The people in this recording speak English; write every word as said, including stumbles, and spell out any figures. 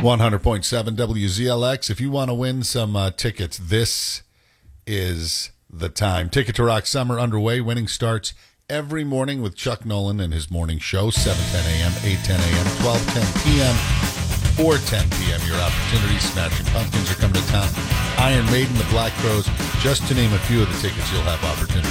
one hundred point seven W Z L X. If you want to win some uh, tickets, this is the time. Ticket to Rock Summer underway. Winning starts every morning with Chuck Nolan and his morning show, seven ten a.m., eight ten a.m., twelve ten p.m., four ten p.m. Your opportunity. Smashing Pumpkins are coming to town. Iron Maiden, the Black Crowes, just to name a few of the tickets you'll have opportunity